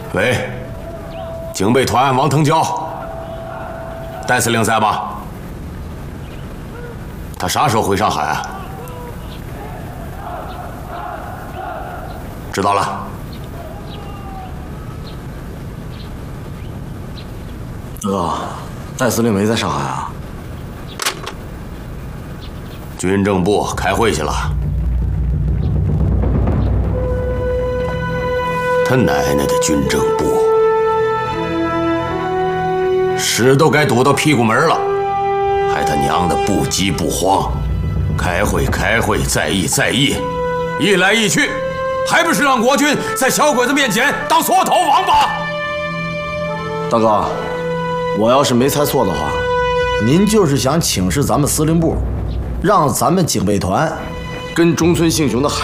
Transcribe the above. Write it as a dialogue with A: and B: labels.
A: 喂，警备团王腾蛟，戴司令在吗？他啥时候回上海啊？知道了。
B: 哥，戴司令没在上海啊？
A: 军政部开会去了。他奶奶的军政部，屎都该堵到屁股门了，还他娘的不急不慌，开会开会，在议在议，议来议去，还不是让国军在小鬼子面前当缩头王八？
B: 大哥，我要是没猜错的话，您就是想请示咱们司令部，让咱们警备团跟中村幸雄的